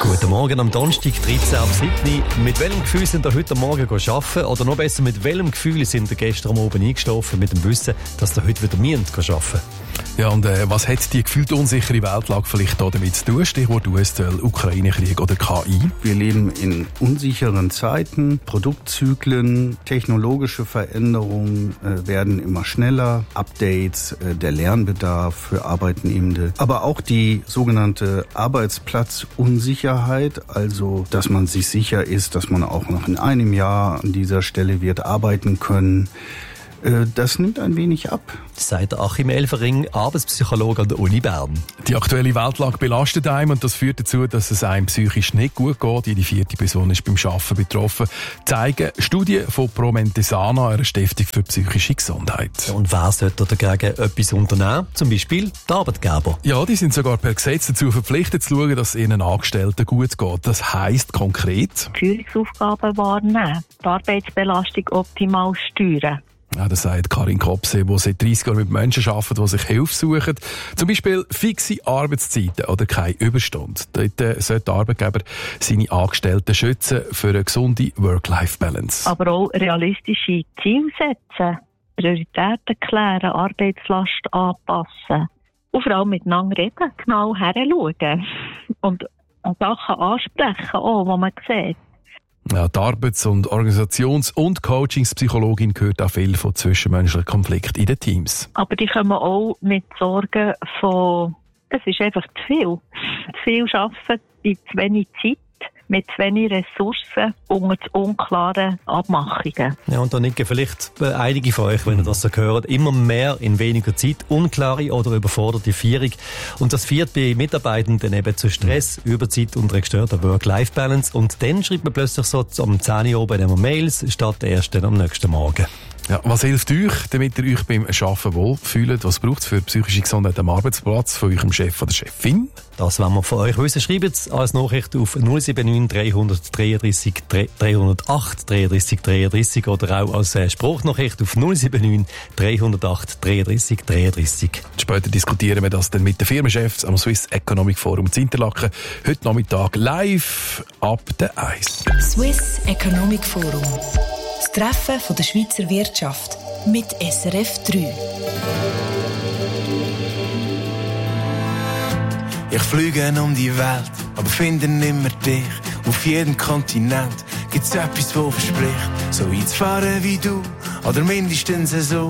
Guten Morgen am Donnerstag, 13 ab 7. Mit welchem Gefühl sind ihr heute Morgen arbeiten? Oder noch besser, mit welchem Gefühl sind ihr gestern Abend eingeschlafen mit dem Wissen, dass ihr heute wieder arbeiten müsst? Ja, und was hat die gefühlt unsichere Weltlage vielleicht damit zu tun? Stichwort US-Zoll, Ukraine-Krieg oder KI? Wir leben in unsicheren Zeiten. Produktzyklen, technologische Veränderungen werden immer schneller. Updates, der Lernbedarf für Arbeitnehmende. Aber auch die sogenannte Arbeitsplatzunsicherheit, also dass man sich sicher ist, dass man auch noch in einem Jahr an dieser Stelle wird arbeiten können. Das nimmt ein wenig ab. Sagt Achim Elfering, Arbeitspsychologe an der Uni Bern. Die aktuelle Weltlage belastet einem und das führt dazu, dass es einem psychisch nicht gut geht. Jede vierte Person ist beim Arbeiten betroffen. Zeigen Studien von Promentesana, einer Stiftung für psychische Gesundheit. Und wer sollte dagegen etwas unternehmen? Zum Beispiel die Arbeitgeber. Ja, die sind sogar per Gesetz dazu verpflichtet zu schauen, dass es ihren Angestellten gut geht. Das heisst konkret, Führungsaufgaben wahrnehmen, die Arbeitsbelastung optimal steuern. Ja, das sagt Karin Kopse, die seit 30 Jahren mit Menschen arbeitet, die sich Hilfe suchen. Zum Beispiel fixe Arbeitszeiten oder kein Überstand. Dort sollte der Arbeitgeber seine Angestellten schützen für eine gesunde Work-Life-Balance. Aber auch realistische Ziele setzen, Prioritäten klären, Arbeitslast anpassen und vor allem miteinander reden, genau hinschauen und Sachen ansprechen, auch, die man sieht. Ja, die Arbeits- und Organisations- und Coachingspsychologin gehört auch viel von zwischenmenschlichen Konflikten in den Teams. Aber die kommen auch mit Sorgen von, es ist einfach zu viel. Zu viel arbeiten in zu wenig Zeit, mit zu wenig Ressourcen unter zu unklaren Abmachungen. Ja, und da nicken vielleicht einige von euch, wenn ihr das so hört, immer mehr in weniger Zeit, unklare oder überforderte Führung. Und das führt bei Mitarbeitenden eben zu Stress, Überzeit und einer gestörten Work-Life-Balance. Und dann schreibt man plötzlich so am 10 Uhr oben immer Mails, statt erst dann am nächsten Morgen. Ja, was hilft euch, damit ihr euch beim Arbeiten wohlfühlt? Was braucht es für psychische Gesundheit am Arbeitsplatz von eurem Chef oder Chefin? Das wollen wir von euch wissen. Schreibt es als Nachricht auf 079 333 308 33 33 oder auch als Spruchnachricht auf 079 308 33 33. Später diskutieren wir das dann mit den Firmenchefs am Swiss Economic Forum in Interlaken. Heute Nachmittag live ab der 1. Swiss Economic Forum. Das Treffen von der Schweizer Wirtschaft mit SRF 3. Ich fliege um die Welt, aber finde nimmer dich. Auf jedem Kontinent gibt's etwas, wo verspricht, so einzufahren wie du, oder mindestens so.